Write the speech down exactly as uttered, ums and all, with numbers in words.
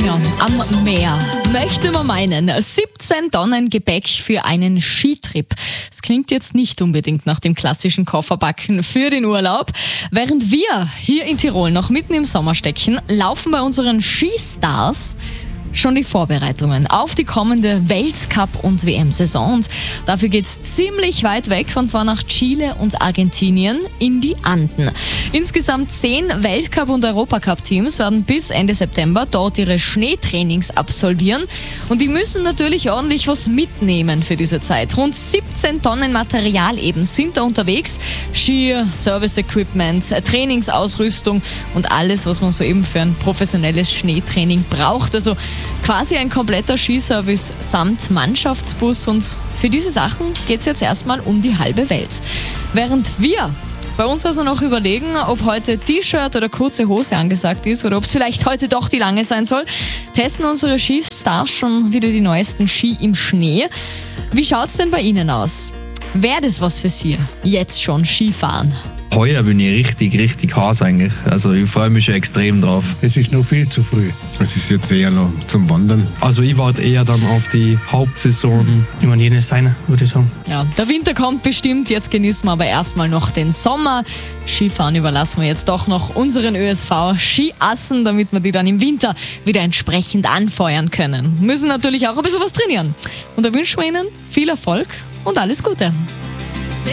Ja, am Meer möchte man meinen. siebzehn Tonnen Gepäck für einen Skitrip. Das klingt jetzt nicht unbedingt nach dem klassischen Kofferbacken für den Urlaub. Während wir hier in Tirol noch mitten im Sommer stecken, laufen bei unseren Skistars schon die Vorbereitungen auf die kommende Weltcup- und W M-Saison. Und dafür geht's ziemlich weit weg, und zwar nach Chile und Argentinien in die Anden. Insgesamt zehn Weltcup- und Europacup-Teams werden bis Ende September dort ihre Schneetrainings absolvieren. Und die müssen natürlich ordentlich was mitnehmen für diese Zeit. Rund siebzehn Tonnen Material eben sind da unterwegs. Skier, Service-Equipment, Trainingsausrüstung und alles, was man so eben für ein professionelles Schneetraining braucht. Also quasi ein kompletter Skiservice samt Mannschaftsbus, und für diese Sachen geht es jetzt erstmal um die halbe Welt. Während wir bei uns also noch überlegen, ob heute T-Shirt oder kurze Hose angesagt ist oder ob es vielleicht heute doch die lange sein soll, testen unsere Skistars schon wieder die neuesten Ski im Schnee. Wie schaut es denn bei Ihnen aus? Wäre das was für Sie? Jetzt schon Skifahren? Heuer bin ich richtig, richtig heiß eigentlich. Also ich freue mich schon extrem drauf. Es ist noch viel zu früh. Es ist jetzt eher noch zum Wandern. Also ich warte eher dann auf die Hauptsaison. Ich meine, jedes seine, würde ich sagen. Ja, der Winter kommt bestimmt, jetzt genießen wir aber erstmal noch den Sommer. Skifahren überlassen wir jetzt doch noch unseren Ö S V-Skiassen, damit wir die dann im Winter wieder entsprechend anfeuern können. Müssen natürlich auch ein bisschen was trainieren. Und da wünschen wir Ihnen viel Erfolg und alles Gute.